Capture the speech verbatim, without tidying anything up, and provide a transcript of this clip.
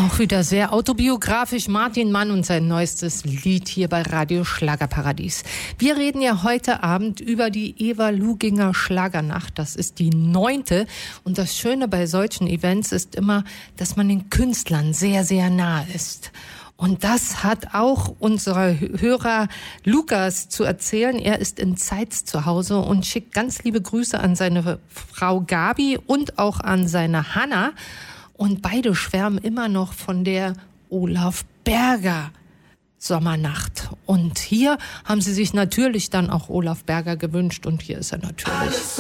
Auch wieder sehr autobiografisch. Martin Mann und sein neuestes Lied hier bei Radio Schlagerparadies. Wir reden ja heute Abend über die Eva Luginger Schlagernacht. Das ist die neunte. Und das Schöne bei solchen Events ist immer, dass man den Künstlern sehr, sehr nah ist. Und das hat auch unser Hörer Lukas zu erzählen. Er ist in Zeitz zu Hause und schickt ganz liebe Grüße an seine Frau Gabi und auch an seine Hanna. Und beide schwärmen immer noch von der Olaf Berger Sommernacht. Und hier haben sie sich natürlich dann auch Olaf Berger gewünscht. Und hier ist er natürlich.